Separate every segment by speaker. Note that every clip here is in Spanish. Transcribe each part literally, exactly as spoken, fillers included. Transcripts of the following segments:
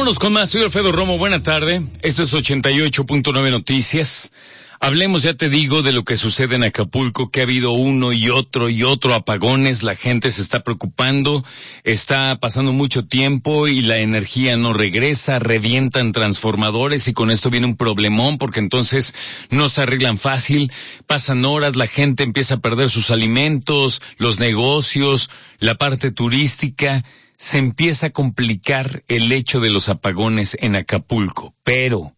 Speaker 1: Vámonos con más. Soy Alfredo Romo. Buena tarde. Esto es ochenta y ocho punto nueve Noticias. Hablemos, ya te digo, de lo que sucede en Acapulco, que ha habido uno y otro y otro apagones. La gente se está preocupando, está pasando mucho tiempo y la energía no regresa, revientan transformadores y con esto viene un problemón porque entonces no se arreglan fácil, pasan horas, la gente empieza a perder sus alimentos, los negocios, la parte turística. Se empieza a complicar el hecho de los apagones en Acapulco, pero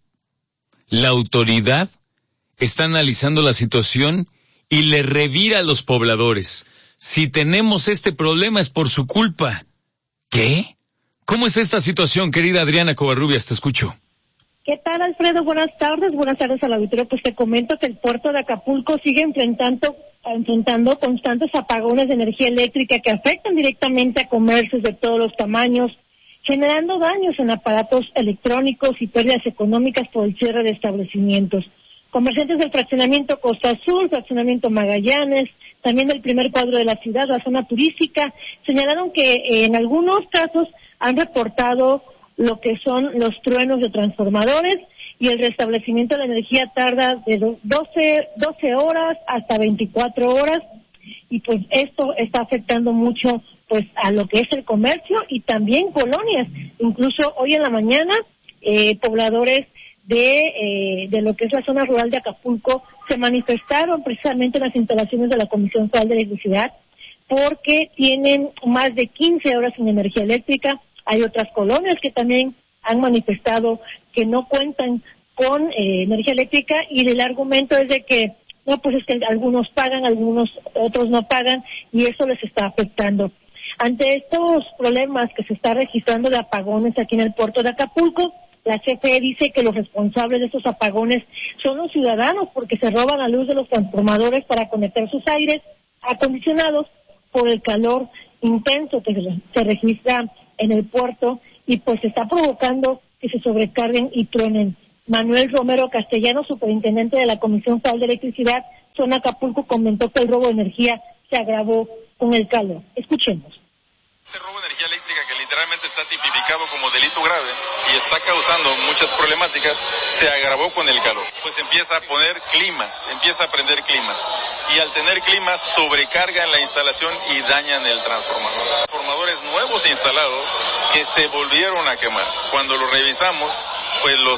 Speaker 1: la autoridad está analizando la situación y le revira a los pobladores. Si tenemos este problema es por su culpa. ¿Qué? ¿Cómo es esta situación, querida Adriana Covarrubias? Te escucho.
Speaker 2: ¿Qué tal, Alfredo? Buenas tardes. Buenas tardes al auditorio. Pues te comento que el puerto de Acapulco sigue enfrentando, enfrentando constantes apagones de energía eléctrica que afectan directamente a comercios de todos los tamaños, generando daños en aparatos electrónicos y pérdidas económicas por el cierre de establecimientos. Comerciantes del fraccionamiento Costa Azul, fraccionamiento Magallanes, también del primer cuadro de la ciudad, la zona turística, señalaron que eh, en algunos casos han reportado lo que son los truenos de transformadores y el restablecimiento de la energía tarda de doce, doce horas hasta veinticuatro horas, y pues esto está afectando mucho pues a lo que es el comercio y también colonias. Incluso hoy en la mañana eh, pobladores de eh, de lo que es la zona rural de Acapulco se manifestaron precisamente en las instalaciones de la Comisión Federal de Electricidad porque tienen más de quince horas sin energía eléctrica. Hay otras colonias que también han manifestado que no cuentan con eh, energía eléctrica y el argumento es de que no, pues es que algunos pagan, algunos otros no pagan y eso les está afectando. Ante estos problemas que se está registrando de apagones aquí en el puerto de Acapulco, la C F E dice que los responsables de estos apagones son los ciudadanos porque se roban la luz de los transformadores para conectar sus aires acondicionados por el calor intenso que se registra en el puerto y pues se está provocando que se sobrecarguen y truenen. Manuel Romero Castellanos, superintendente de la Comisión Federal de Electricidad, zona Acapulco, comentó que el robo de energía se agravó con el calor. Escuchemos.
Speaker 3: Este robo de energía eléctrica que literalmente está tipificado como delito grave y está causando muchas problemáticas, se agravó con el calor. Pues empieza a poner climas, empieza a prender climas. Y al tener climas sobrecargan la instalación y dañan el transformador. Transformadores nuevos instalados que se volvieron a quemar. Cuando los revisamos, pues los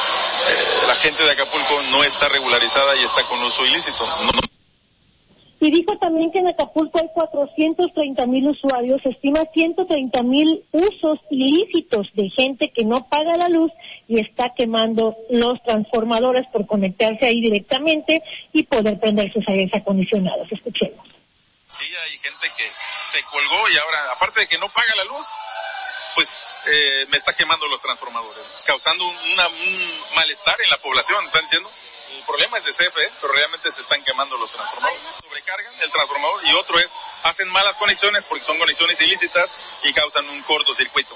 Speaker 3: eh, la gente de Acapulco no está regularizada y está con uso ilícito. No, no.
Speaker 2: Y dijo también que en Acapulco hay cuatrocientos treinta mil usuarios, se estima ciento treinta mil usos ilícitos de gente que no paga la luz y está quemando los transformadores por conectarse ahí directamente y poder prender sus aires acondicionados. Escuchemos.
Speaker 3: Sí, hay gente que se colgó y ahora, aparte de que no paga la luz, pues eh, me está quemando los transformadores, causando una, un malestar en la población, ¿están diciendo? El problema es de C F E, pero realmente se están quemando los transformadores. Sobrecargan el transformador y otro es, hacen malas conexiones porque son conexiones ilícitas y causan un cortocircuito.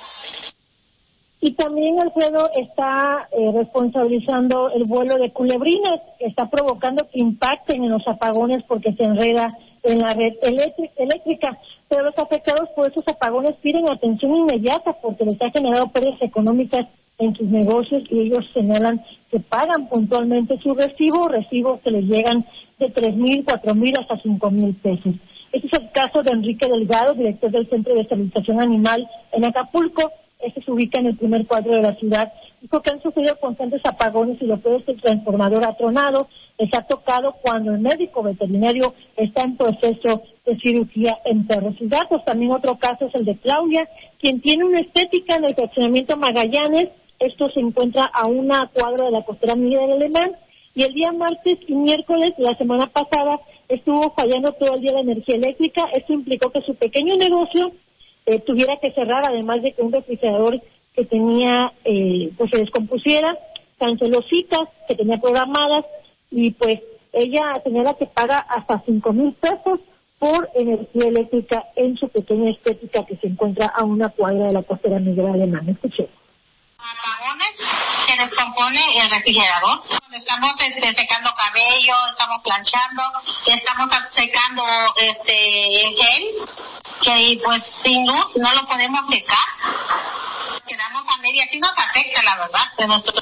Speaker 2: Y también Alfredo está eh, responsabilizando el vuelo de culebrinas, que está provocando que impacten en los apagones porque se enreda en la red eléctrica. Pero los afectados por estos apagones piden atención inmediata porque les ha generado pérdidas económicas en sus negocios y ellos señalan que pagan puntualmente su recibo, recibos que les llegan de tres mil, cuatro mil hasta cinco mil pesos. Este es el caso de Enrique Delgado, director del Centro de Esterilización Animal en Acapulco. Este se ubica en el primer cuadro de la ciudad. Dijo que han sufrido constantes apagones y lo peor es que el transformador ha tronado. Les ha tocado cuando el médico veterinario está en proceso de cirugía en perros y gatos. También otro caso es el de Claudia, quien tiene una estética en el fraccionamiento Magallanes. Esto se encuentra a una cuadra de la costera Miguel Alemán. Y el día martes y miércoles de la semana pasada estuvo fallando todo el día la energía eléctrica. Esto implicó que su pequeño negocio eh, tuviera que cerrar, además de que un refrigerador que tenía, eh, pues se descompusiera, canceló citas que tenía programadas y pues ella señala que paga hasta cinco mil pesos por energía eléctrica en su pequeña estética que se encuentra a una cuadra de la costera Miguel Alemán. Escuché.
Speaker 4: Apagones, se descompone el refrigerador. Estamos este, secando cabello, estamos planchando, estamos secando este el gel, que pues sin luz no lo podemos secar. quedamos a medias, sí nos afecta, la verdad, de nuestro...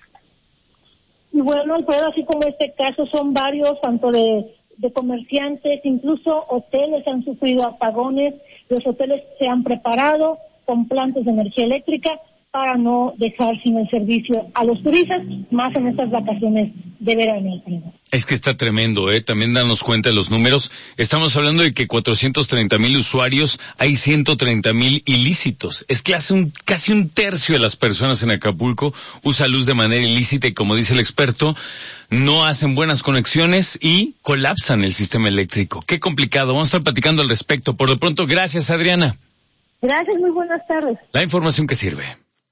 Speaker 2: Y bueno, Alfredo, así como este caso, son varios, tanto de, de comerciantes, incluso hoteles han sufrido apagones. Los hoteles se han preparado con plantas de energía eléctrica para no dejar sin el servicio a los turistas, más en estas vacaciones de verano.
Speaker 1: Es que está tremendo, ¿eh? También danos cuenta de los números. Estamos hablando de que cuatrocientos treinta mil usuarios, hay ciento treinta mil ilícitos. Es casi un, casi un tercio de las personas en Acapulco usa luz de manera ilícita y, como dice el experto, no hacen buenas conexiones y colapsan el sistema eléctrico. Qué complicado. Vamos a estar platicando al respecto. Por lo pronto, gracias, Adriana.
Speaker 2: Gracias, muy buenas tardes.
Speaker 1: La información que sirve.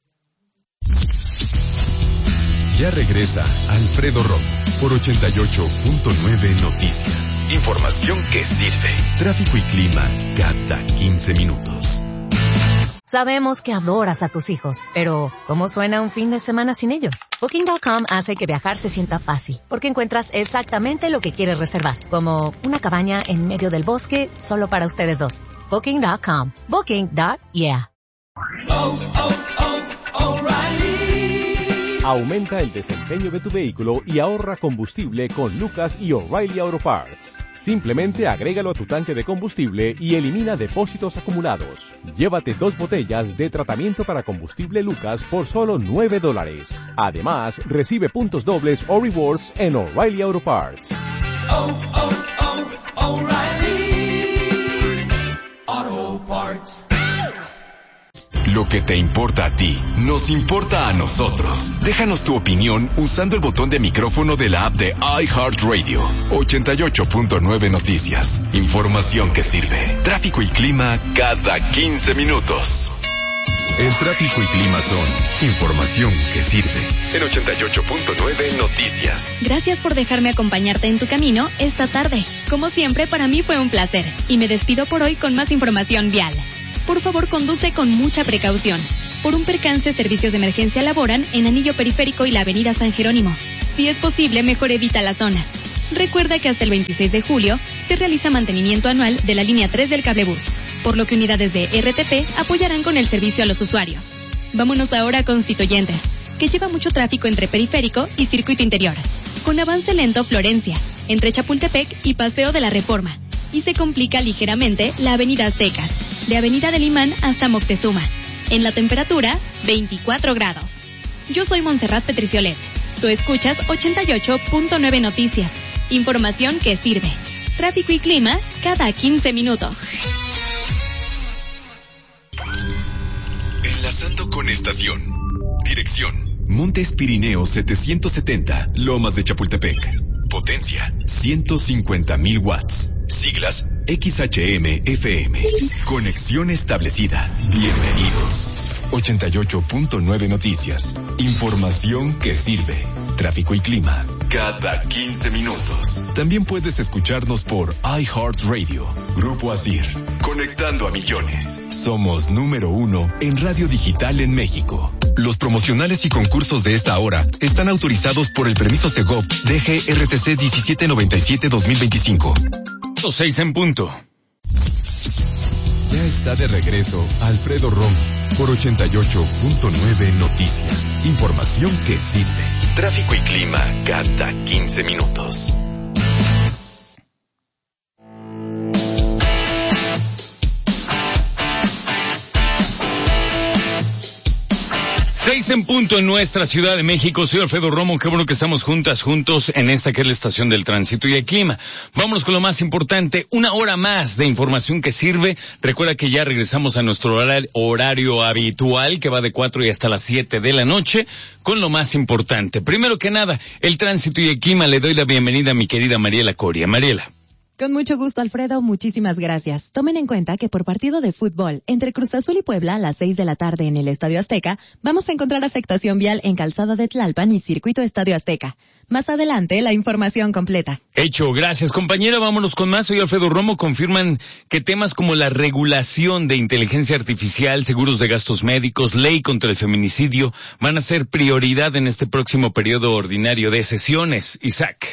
Speaker 5: Ya regresa Alfredo Romo por ochenta y ocho punto nueve Noticias. Información que sirve. Tráfico y clima cada quince minutos.
Speaker 6: Sabemos que adoras a tus hijos, pero ¿cómo suena un fin de semana sin ellos? Booking punto com hace que viajar se sienta fácil, porque encuentras exactamente lo que quieres reservar, como una cabaña en medio del bosque solo para ustedes dos. Booking punto com. Booking punto yeah.
Speaker 7: Oh, oh, oh, O'Reilly. Aumenta el desempeño de tu vehículo y ahorra combustible con Lucas y O'Reilly Auto Parts. Simplemente agrégalo a tu tanque de combustible y elimina depósitos acumulados. Llévate dos botellas de tratamiento para combustible Lucas por solo nueve dólares. Además, recibe puntos dobles o rewards en O'Reilly Auto Parts. Oh, oh, oh, O'Reilly Auto Parts.
Speaker 5: Lo que te importa a ti, nos importa a nosotros. Déjanos tu opinión usando el botón de micrófono de la app de iHeartRadio. ochenta y ocho punto nueve Noticias. Información que sirve. Tráfico y clima cada quince minutos. El tráfico y clima son información que sirve. En ochenta y ocho punto nueve Noticias.
Speaker 8: Gracias por dejarme acompañarte en tu camino esta tarde. Como siempre, para mí fue un placer. Y me despido por hoy con más información vial. Por favor, conduce con mucha precaución. Por un percance, servicios de emergencia laboran en Anillo Periférico y la Avenida San Jerónimo. Si es posible, mejor evita la zona. Recuerda que hasta el veintiséis de julio se realiza mantenimiento anual de la línea tres del cablebús, por lo que unidades de R T P apoyarán con el servicio a los usuarios. Vámonos ahora a Constituyentes, que lleva mucho tráfico entre Periférico y Circuito Interior. Con avance lento Florencia, entre Chapultepec y Paseo de la Reforma. Y se complica ligeramente la Avenida Azteca, de Avenida del Imán hasta Moctezuma. En la temperatura, veinticuatro grados. Yo soy Montserrat Petriciolet. Tú escuchas ochenta y ocho punto nueve Noticias. Información que sirve. Tráfico y clima cada quince minutos.
Speaker 5: Enlazando con estación. Dirección: Montes Pirineos setecientos setenta, Lomas de Chapultepec. Potencia: ciento cincuenta mil watts. Siglas: X H M F M. Conexión establecida. Bienvenido. ochenta y ocho punto nueve Noticias. Información que sirve. Tráfico y clima cada quince minutos. También puedes escucharnos por iHeartRadio. Grupo Asir. Conectando a millones. Somos número uno en radio digital en México. Los promocionales y concursos de esta hora están autorizados por el permiso Segov D G R T C diecisiete noventa y siete dos mil veinticinco.
Speaker 1: Seis en punto.
Speaker 5: Ya está de regreso Alfredo Romo por ochenta y ocho punto nueve Noticias. Información que sirve. Tráfico y clima cada quince minutos.
Speaker 1: Seis en punto en nuestra Ciudad de México. Soy Alfredo Romo. Qué bueno que estamos juntas, juntos en esta que es la estación del tránsito y el clima. Vámonos con lo más importante. Una hora más de información que sirve. Recuerda que ya regresamos a nuestro horario, horario habitual, que va de cuatro y hasta las siete de la noche, con lo más importante. Primero que nada, el tránsito y el clima. Le doy la bienvenida a mi querida Mariela Coria. Mariela.
Speaker 9: Con mucho gusto, Alfredo, muchísimas gracias. Tomen en cuenta que por partido de fútbol entre Cruz Azul y Puebla a las seis de la tarde en el Estadio Azteca, vamos a encontrar afectación vial en Calzada de Tlalpan y Circuito Estadio Azteca. Más adelante, la información completa.
Speaker 1: Hecho, gracias compañera, vámonos con más. Soy Alfredo Romo. Confirman que temas como la regulación de inteligencia artificial, seguros de gastos médicos, ley contra el feminicidio, van a ser prioridad en este próximo periodo ordinario de sesiones. Isaac.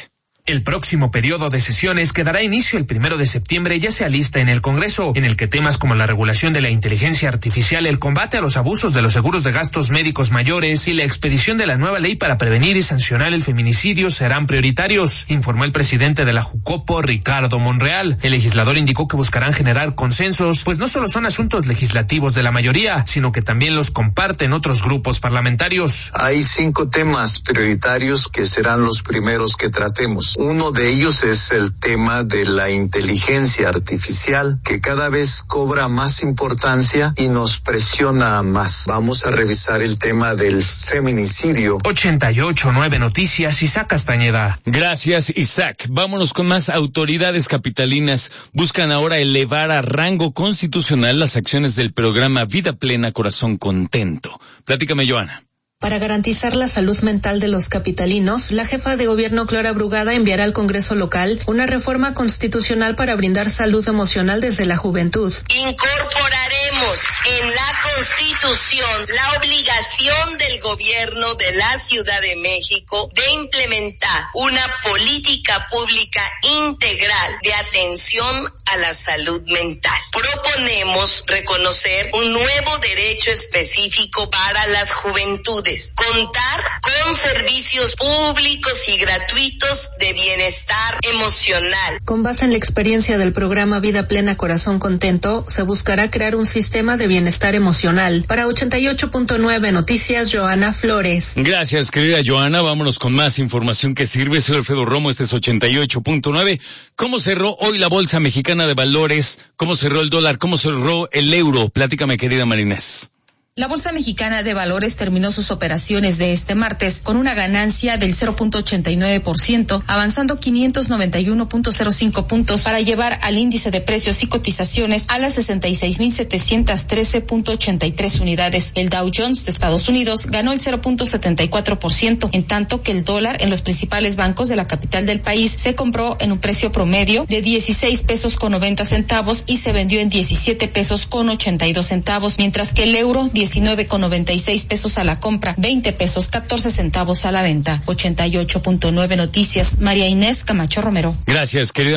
Speaker 10: El próximo periodo de sesiones que dará inicio el primero de septiembre ya se alista en el Congreso, en el que temas como la regulación de la inteligencia artificial, el combate a los abusos de los seguros de gastos médicos mayores y la expedición de la nueva ley para prevenir y sancionar el feminicidio serán prioritarios, informó el presidente de la Jucopo, Ricardo Monreal. El legislador indicó que buscarán generar consensos, pues no solo son asuntos legislativos de la mayoría, sino que también los comparten otros grupos parlamentarios.
Speaker 11: Hay cinco temas prioritarios que serán los primeros que tratemos. Uno de ellos es el tema de la inteligencia artificial, que cada vez cobra más importancia y nos presiona más. Vamos a revisar el tema del feminicidio.
Speaker 10: ochenta y ocho punto nueve Noticias, Isaac Castañeda.
Speaker 1: Gracias, Isaac. Vámonos con más. Autoridades capitalinas buscan ahora elevar a rango constitucional las acciones del programa Vida Plena, Corazón Contento. Platícame, Joana.
Speaker 12: Para garantizar la salud mental de los capitalinos, la jefa de gobierno Clara Brugada enviará al Congreso local una reforma constitucional para brindar salud emocional desde la juventud.
Speaker 13: Incorporaremos en la Constitución la obligación del gobierno de la Ciudad de México de implementar una política pública integral de atención a la salud mental. Proponemos reconocer un nuevo derecho específico para las juventudes. Contar con servicios públicos y gratuitos de bienestar emocional.
Speaker 12: Con base en la experiencia del programa Vida Plena Corazón Contento, se buscará crear un sistema de bienestar emocional. Para ochenta y ocho punto nueve Noticias, Joana Flores.
Speaker 1: Gracias, querida Joana. Vámonos con más información que sirve. Soy Alfredo Romo, este es ochenta y ocho punto nueve. ¿Cómo cerró hoy la Bolsa Mexicana de Valores? ¿Cómo cerró el dólar? ¿Cómo cerró el euro? Platícame, querida Marinés.
Speaker 14: La Bolsa Mexicana de Valores terminó sus operaciones de este martes con una ganancia del cero punto ochenta y nueve por ciento, avanzando quinientos noventa y uno punto cero cinco puntos para llevar al índice de precios y cotizaciones a las sesenta y seis mil setecientos trece punto ochenta y tres unidades. El Dow Jones de Estados Unidos ganó el cero punto setenta y cuatro por ciento, en tanto que el dólar en los principales bancos de la capital del país se compró en un precio promedio de dieciséis pesos con noventa centavos y se vendió en diecisiete pesos con ochenta y dos centavos, mientras que el euro diecinueve con noventa y seis pesos a la compra, veinte pesos catorce centavos a la venta. ochenta y ocho punto nueve Noticias, María Inés Camacho Romero.
Speaker 1: Gracias, querida.